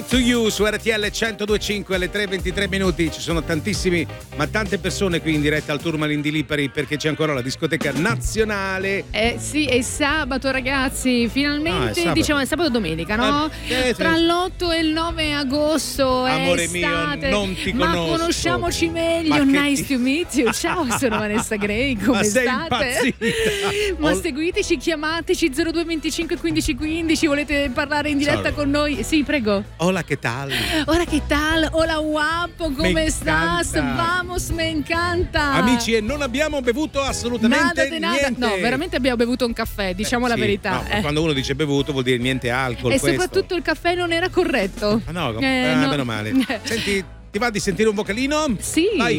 Not to You su RTL 102.5 alle 3:23 minuti. Ci sono tantissimi, ma tante persone qui in diretta al Tourmaline di Lipari perché c'è ancora la discoteca nazionale. Sì, è sabato, ragazzi. Finalmente, sabato. diciamo è sabato domenica, no? Tra l'8 e il 9 agosto. Amore è estate. mio, non ti ma conosco. Conosciamoci meglio. Nice to meet you. Ciao, sono Vanessa Gray. Come state? Ma seguiteci, chiamateci 02 25 15 15. Volete parlare in diretta con noi? Sì, prego. Hola, che tal? Hola, che tal? Hola, guapo, come stas? Vamos, me encanta. Amici, e non abbiamo bevuto assolutamente niente. No, veramente abbiamo bevuto un caffè, diciamo la verità. No, quando uno dice bevuto vuol dire niente alcol. E soprattutto il caffè non era corretto. Ah no, meno male. Senti, ti va di sentire un vocalino? Sì. Vai.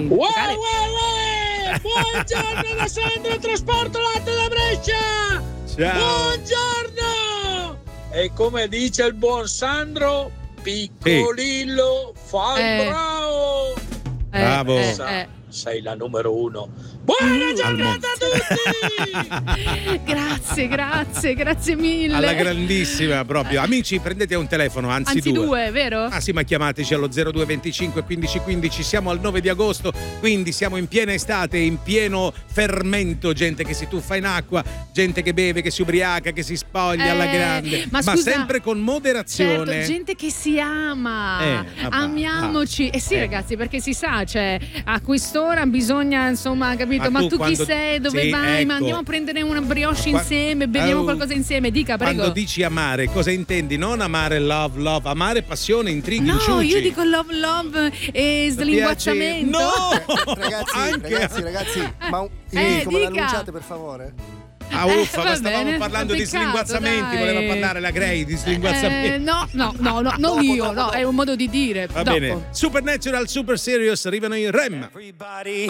Buongiorno da Sandro Trasporto Latte da Brescia. Ciao. Buongiorno. E come dice il buon Sandro, piccolillo fa il bravo. Bravo. Sei la numero 1. Buona giornata a tutti. Grazie mille. Alla grandissima proprio. Amici, prendete un telefono, anzi due, vero? Ah sì, ma chiamateci allo 02 25 15 15. Siamo al 9 di agosto, quindi siamo in piena estate, in pieno fermento, gente che si tuffa in acqua, gente che beve, che si ubriaca, che si spoglia alla grande, ma sempre con moderazione. Certo, gente che si ama. Amiamoci. Sì, ragazzi, perché si sa, cioè a quest'ora bisogna, insomma, capito? Ma tu chi sei? Dove vai? Ecco. Ma andiamo a prendere una brioche insieme, beviamo qualcosa insieme. Dica, prego. Quando dici amare, cosa intendi? Non amare love, amare passione, intrighi, no, inciuci. io dico love e slinguazzamento. No! ragazzi, ma come l'annunciate, per favore? Stavamo parlando di slinguazzamenti, voleva parlare la Gray di slinguazzamenti. No, non io, no, è un modo di dire. Va bene. Supernatural, Super Serious arrivano in REM. Everybody